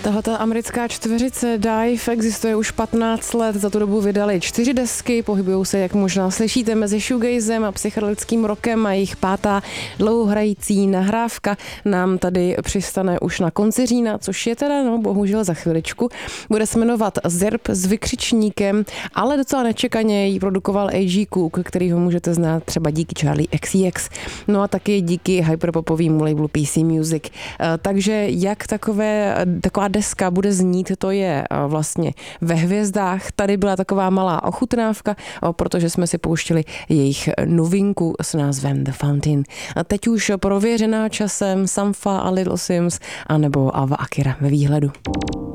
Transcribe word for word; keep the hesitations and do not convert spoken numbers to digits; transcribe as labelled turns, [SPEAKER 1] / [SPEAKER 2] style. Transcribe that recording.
[SPEAKER 1] Tahleta americká čtveřice Dive existuje už patnáct let, za tu dobu vydali čtyři desky, pohybují se, jak možná slyšíte, mezi shoegazem a psychedelickým rockem a jejich pátá dlouhohrající nahrávka nám tady přistane už na konci října, což je teda, no, bohužel za chviličku. Bude se jmenovat Zerb s vykřičníkem, ale docela nečekaně ji produkoval A G Cook, který ho můžete znát třeba díky Charlie X C X, no a taky díky hyperpopovému labelu P C Music. Takže jak takové, taková deska bude znít, to je vlastně ve hvězdách. Tady byla taková malá ochutnávka, protože jsme si pouštili jejich novinku s názvem The Fountain. A teď už prověřená časem Sampha a Little Sims, anebo Ava Akira ve výhledu.